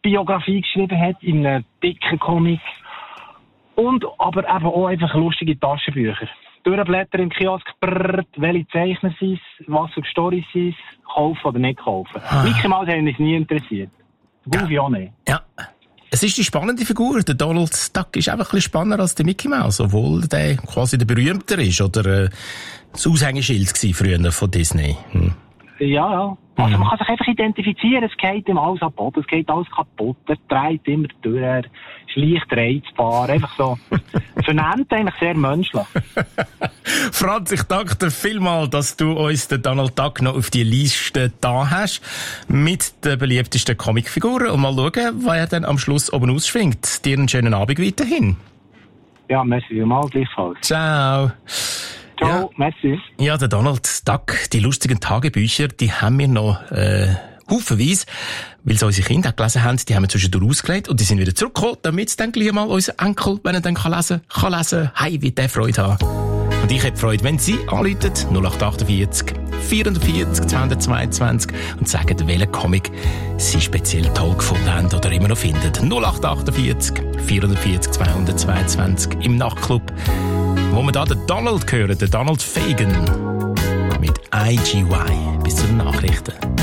Biografie geschrieben hat, in einem dicken Comic. Und aber eben auch einfach lustige Taschenbücher. Durchblättern im Kiosk, welche Zeichner sind es, was für Storys sind es, kaufen oder nicht kaufen. Mickey Mouse hat mich nie interessiert. Goofy auch nicht. Ja. Es ist die spannende Figur. Der Donald Duck ist einfach ein bisschen spannender als der Mickey Mouse, obwohl der quasi der berühmter ist oder das Aushängeschild war früher von Disney. Ja. Also man kann sich einfach identifizieren, es geht ihm alles ab Boden, es geht alles kaputt, er dreht immer durch, er ist leicht reizbar, einfach so. Vernehmt eigentlich sehr menschlich. Franz, ich danke dir vielmals, dass du uns den Donald Duck noch auf die Liste da hast, mit den beliebtesten Comicfiguren, und mal schauen, was er dann am Schluss oben ausschwingt. Dir einen schönen Abend weiterhin. Ja, merci vielmals, gleichfalls. Ciao. Ciao, merci. Ja, der Donald Duck, die lustigen Tagebücher, die haben wir noch haufenweise, weil so unsere Kinder auch gelesen haben, die haben wir zwischendurch ausgelegt und die sind wieder zurückgekommen, damit es dann gleich mal unser Enkel, wenn er dann kann lesen, hey, wie der Freude haben. Und ich hätte Freude, wenn Sie anrufen, 0848 440 222 und sagen, welchen Comic Sie speziell toll gefunden haben oder immer noch finden. 0848 440 222 im Nachtclub, wo wir da den Donald hören, den Donald Fagan mit IGY. Bis zu den Nachrichten.